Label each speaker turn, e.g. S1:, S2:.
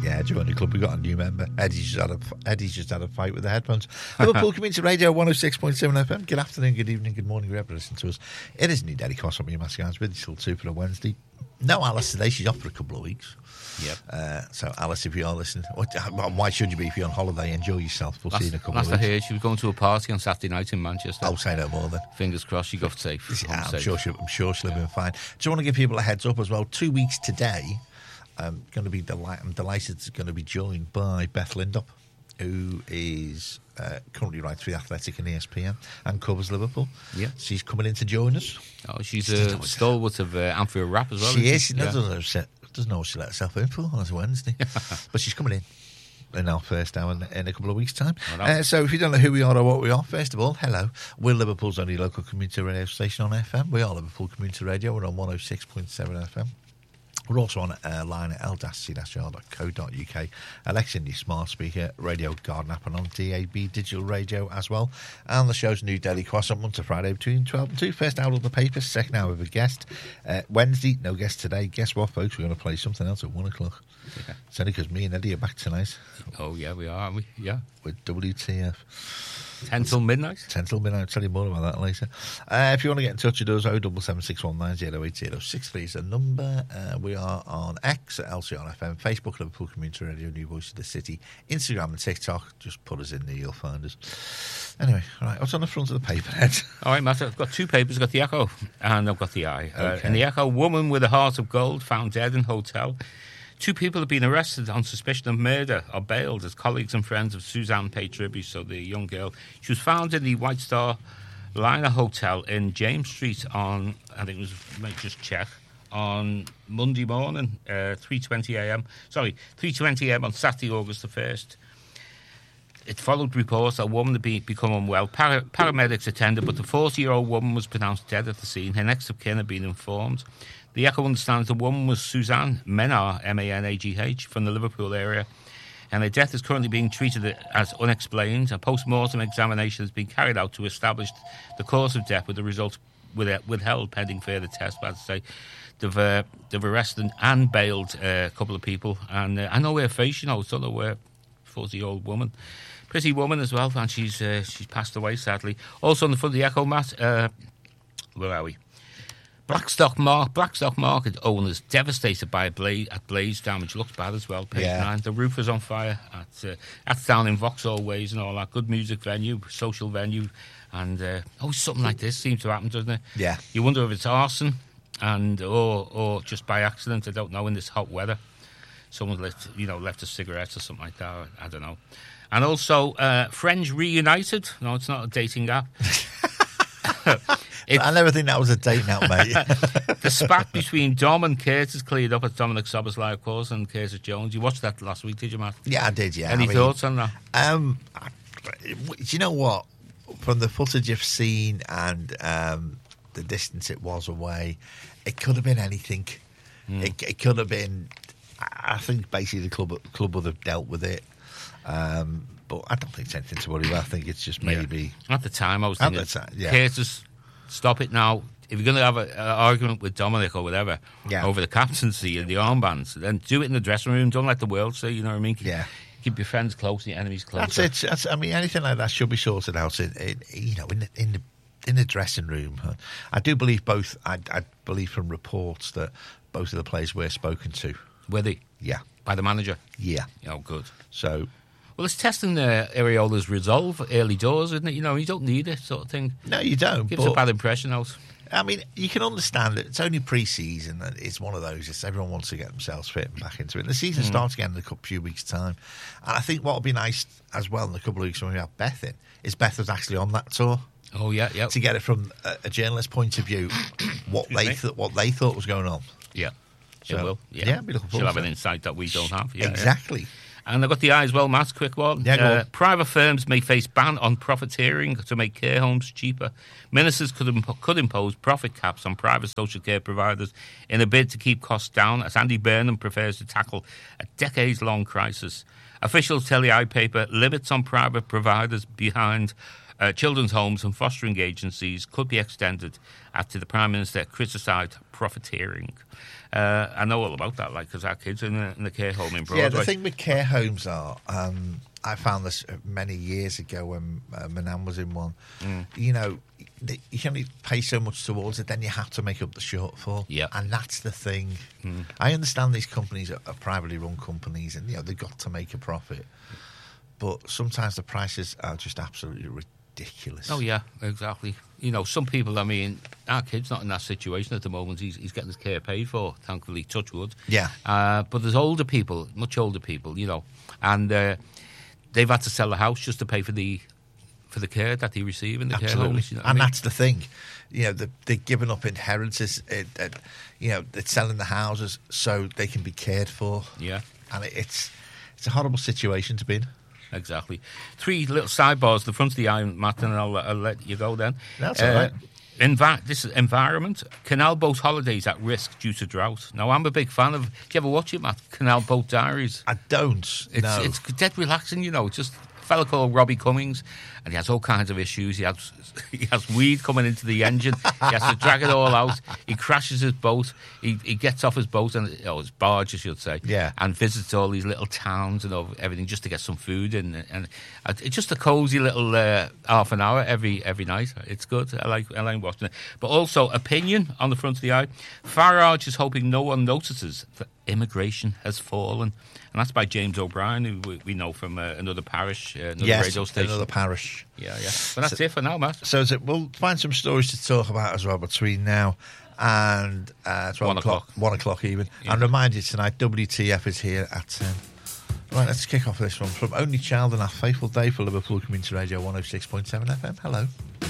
S1: Yeah, join the club. We've got a new member. Eddie's just had a fight with the headphones. Liverpool Community Radio 106.7 FM. Good afternoon, good evening, good morning, wherever you listen to us. It is new Daddy Cross on me, Master Guys, with you till 2 for a Wednesday. No Alice today, she's off for a couple of weeks.
S2: Yep.
S1: So, Alice, if you are listening, why should you be if you're on holiday? Enjoy yourself. We'll see you in a couple of weeks.
S2: Last I heard, she was going to a party on Saturday night in Manchester.
S1: I'll say no more then.
S2: Fingers crossed she got safe.
S1: Yeah, I'm sure she'll have been fine. Do you want to give people a heads up as well? 2 weeks today, I'm delighted to going to be joined by Beth Lindop, who is currently writes for The Athletic and ESPN and covers Liverpool.
S2: Yeah.
S1: She's coming in to join us.
S2: Oh, she's a stalwart of Anfield Rap as well.
S1: She is. She doesn't know what she let herself in for on a Wednesday. But she's coming in our first hour in a couple of weeks' time. So if you don't know who we are or what we are, first of all, hello. We're Liverpool's only local community radio station on FM. We are Liverpool Community Radio. We're on 106.7 FM. We're also on line at l-c-r.co.uk, Alexa, your smart speaker, Radio Garden app, and on DAB digital radio as well. And the show's new Daily Cross on Monday to Friday between 12 and 2. First hour of the paper, second hour with a guest. Wednesday, no guest today. Guess what, folks? We're going to play something else at 1 o'clock. Yeah. It's only because me and Eddie are back tonight.
S2: Oh, yeah, we are, aren't we? Yeah.
S1: With WTF.
S2: 10 till midnight?
S1: 10 till midnight. I'll tell you more about that later. If you want to get in touch with us, 07761908063 is the number. We are on X at LCRFM, Facebook, Liverpool Community Radio, New Voice of the City, Instagram and TikTok. Just put us in there, you'll find us. Anyway, all right, what's on the front of the paper, Ed?
S2: All right, Matt, I've got two papers. I've got the Echo and I've got the Eye.
S1: Okay.
S2: In the Echo, woman with a heart of gold found dead in hotel. 2 people have been arrested on suspicion of murder or bailed as colleagues and friends of Suzanne paid tribute. So the young girl, she was found in the White Star Liner Hotel in James Street on, I think it was, let me just check, on Monday morning, 3:20 a.m. Sorry, 3:20 a.m. on Saturday, August the 1st. It followed reports that a woman had become unwell. Paramedics attended, but the 40-year-old woman was pronounced dead at the scene. Her next of kin had been informed. The Echo understands the woman was Suzanne Menagh, M-A-N-A-G-H, from the Liverpool area, and her death is currently being treated as unexplained. A post-mortem examination has been carried out to establish the cause of death, with the results withheld pending further tests. But as I say, they've arrested and bailed a couple of people, and I know her face, it's not a 40-year-old woman. Pretty woman as well, and she's passed away, sadly. Also on the front of the Echo, Matt, where are we? Blackstock Market owners devastated by a blaze damage. Looks bad as well, page 9. The roof is on fire. That's down in Vauxhall Ways and all that. Good music venue, social venue. And something like this seems to happen, doesn't it?
S1: Yeah.
S2: You wonder if it's arson or just by accident. I don't know, in this hot weather. Someone left a cigarette or something like that. I don't know. And also, Friends Reunited. No, it's not a dating app.
S1: I never think that was a date now, mate.
S2: The spat between Dom and Curtis cleared up at Dominic Szoboszlai, of course, and Curtis Jones. You watched that last week, did you, Matt?
S1: Yeah, I did, yeah.
S2: Any thoughts on that?
S1: Do you know what? From the footage you've seen and the distance it was away, it could have been anything. It could have been... I think basically the club would have dealt with it. But I don't think it's anything to worry about. I think it's just maybe...
S2: At the time, I was thinking, Curtis, stop it now. If you're going to have an argument with Dominic or whatever over the captaincy and the armbands, then do it in the dressing room. Don't let the world see, you know what I mean? Keep your friends close and your enemies closer.
S1: That's it. Anything like that should be sorted out in the dressing room. I do believe both. I believe from reports that both of the players were spoken to.
S2: Were they?
S1: Yeah.
S2: By the manager?
S1: Yeah.
S2: Oh, good.
S1: So...
S2: Well, it's testing Areola's resolve early doors, isn't it? You don't need it, sort of thing.
S1: No, you don't.
S2: Gives a bad impression out.
S1: I mean, you can understand it. It's only pre-season. It's one of those. Everyone wants to get themselves fit and back into it. The season starts again in a few weeks' time. And I think what would be nice as well in a couple of weeks when we have Beth in, is Beth was actually on that tour.
S2: Oh, yeah.
S1: To get it from a journalist's point of view, what they thought was going on.
S2: Yeah.
S1: So,
S2: it will.
S1: Yeah, be looking forward
S2: She'll have
S1: to
S2: an insight that we don't have. Yeah,
S1: exactly.
S2: Yeah. And I've got the Eye as well, Matt, quick one.
S1: Yeah, go on.
S2: Private firms may face ban on profiteering to make care homes cheaper. Ministers could impose profit caps on private social care providers in a bid to keep costs down, as Andy Burnham prefers to tackle a decades-long crisis. Officials tell the Eye paper limits on private providers behind children's homes and fostering agencies could be extended after the Prime Minister criticised profiteering. I know all about that, because our kids are in the care home in Broadway.
S1: Yeah, the thing with care homes are, I found this many years ago when my nan was in one. You know, you can only pay so much towards it, then you have to make up the shortfall.
S2: Yeah,
S1: and that's the thing. I understand these companies are privately run companies, and they've got to make a profit. But sometimes the prices are just absolutely ridiculous.
S2: Oh yeah, exactly. Some people. I mean, our kid's not in that situation at the moment. He's getting his care paid for, thankfully. Touch wood.
S1: Yeah.
S2: But there's older people, much older people. And they've had to sell the house just to pay for the care that they receive in the care homes.
S1: That's the thing. They're giving up inheritances. They're selling the houses so they can be cared for.
S2: Yeah. And
S1: it's a horrible situation to be in.
S2: Exactly. 3 little sidebars, the front of the eye, Matt, and I'll let you go then.
S1: That's all right.
S2: This is environment. Canal boat holidays at risk due to drought. Now, I'm a big fan of... Do you ever watch it, Matt? Canal Boat Diaries?
S1: I don't, no.
S2: It's dead relaxing, just... Fellow called Robbie Cummings, and he has all kinds of issues. He has weed coming into the engine. He has to drag it all out. He crashes his boat. He gets off his boat his barge, I should say.
S1: Yeah.
S2: And visits all these little towns and everything just to get some food. And it's just a cosy little half an hour every night. It's good. I like watching it. But also opinion on the front of the eye. Farage is hoping no one notices that immigration has fallen. And that's by James O'Brien, who we know from another parish, radio station.
S1: Another parish.
S2: Yeah. But that's it for now, Matt.
S1: So we'll find some stories to talk about as well between now and 12 o'clock. 1 o'clock even. Yeah. And remind you tonight, WTF is here at 10. Right, let's kick off this one. From Only Child and Our Faithful Day for Liverpool Community Radio 106.7 FM. Hello.